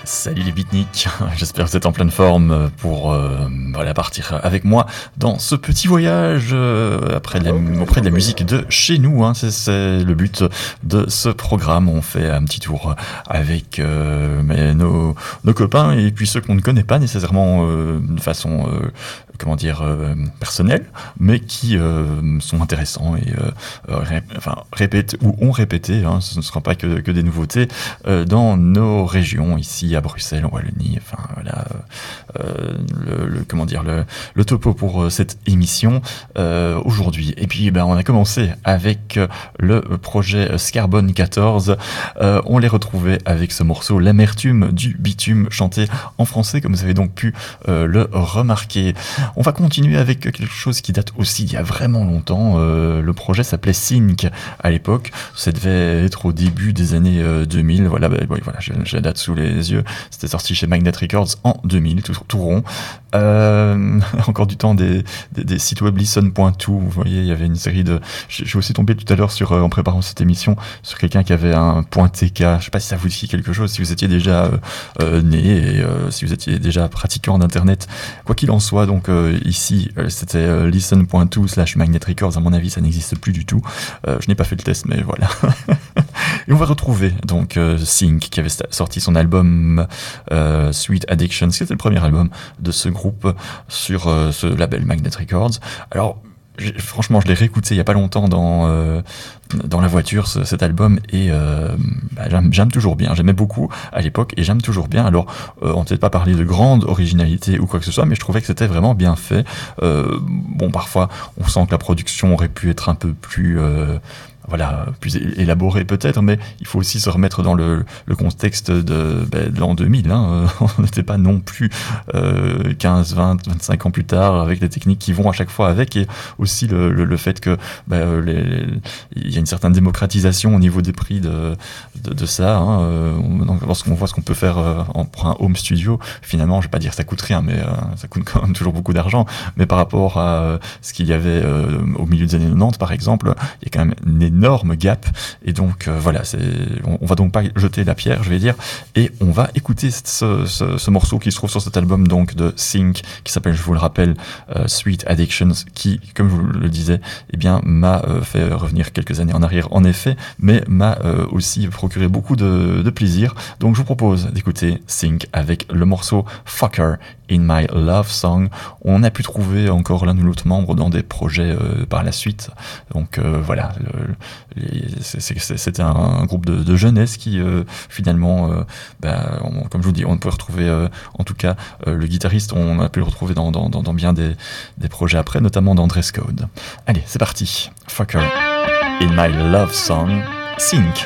Salut les beatniks, j'espère que vous êtes en pleine forme pour partir avec moi dans ce petit voyage auprès de la musique de chez nous. C'est le but de ce programme. On fait un petit tour avec nos copains et puis ceux qu'on ne connaît pas nécessairement de façon personnelle, mais qui sont intéressants et répètent ou ont répété. Ce ne sera pas que des nouveautés dans nos régions ici à Bruxelles, en Wallonie. Le topo pour cette émission aujourd'hui. Et puis on a commencé avec le projet Scarbone 14. On les retrouvait avec ce morceau L'amertume du bitume, chanté en français, comme vous avez donc pu le remarquer. On va continuer avec quelque chose qui date aussi d'il y a vraiment longtemps. Le projet s'appelait Sync à l'époque. Ça devait être au début des années 2000. J'ai la date sous les yeux. C'était sorti chez Magnet Records en 2000, tout rond. Encore du temps des sites web listen.to. Vous voyez, il y avait une série de... Je suis aussi tombé tout à l'heure en préparant cette émission sur quelqu'un qui avait un .tk. Je sais pas si ça vous dit quelque chose, si vous étiez déjà né et si vous étiez déjà pratiquant d'internet. Quoi qu'il en soit, donc ici c'était listen.to/Magnet Records. À mon avis, ça n'existe plus du tout. Je n'ai pas fait le test, mais voilà. Et on va retrouver donc Sync qui avait sorti son album Sweet Addiction, c'était le premier album de ce groupe sur ce label Magnet Records. Alors franchement, je l'ai réécouté il y a pas longtemps dans la voiture, cet album, et j'aime toujours bien. J'aimais beaucoup à l'époque et j'aime toujours bien. Alors, on ne peut-être pas parler de grande originalité ou quoi que ce soit, mais je trouvais que c'était vraiment bien fait. Parfois, on sent que la production aurait pu être un peu plus... plus élaboré peut-être, mais il faut aussi se remettre dans le contexte de l'an 2000. On n'était pas non plus 15, 20, 25 ans plus tard avec les techniques qui vont à chaque fois avec, et aussi le fait que il y a une certaine démocratisation au niveau des prix de ça. Donc, lorsqu'on voit ce qu'on peut faire pour un home studio, finalement, je vais pas dire ça coûte rien, mais ça coûte quand même toujours beaucoup d'argent. Mais par rapport à ce qu'il y avait au milieu des années 90, par exemple, il y a quand même une énorme gap, et donc on va donc pas jeter la pierre, je vais dire, et on va écouter ce morceau qui se trouve sur cet album donc de Sync, qui s'appelle, je vous le rappelle, Sweet Addictions, qui, comme je vous le disais, m'a fait revenir quelques années en arrière, en effet, mais m'a aussi procuré beaucoup de plaisir. Donc je vous propose d'écouter Sync avec le morceau Fucker in My Love Song. On a pu trouver encore l'un ou l'autre membre dans des projets par la suite, donc c'était un groupe de jeunesse qui finalement, comme je vous dis, on peut retrouver en tout cas le guitariste, on a pu le retrouver dans bien des projets après, notamment dans Dress Code. Allez, c'est parti. Fucker in My Love Song, Sync.